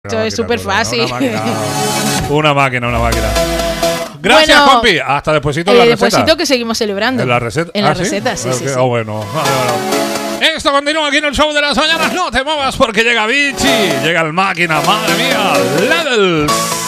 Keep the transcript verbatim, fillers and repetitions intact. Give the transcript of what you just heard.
Esto es súper fácil. Una máquina, una máquina, una máquina. Gracias, bueno, compi. Hasta despuesito de eh, la receta. Despuésito que seguimos celebrando. En la receta. En ¿Ah, la sí? receta, sí, Ah, sí, okay. sí. Ah, bueno. Vale, vale. Esto continúa aquí en el show de las mañanas. No te muevas porque llega Vichy. Llega el máquina. Madre mía. Levels.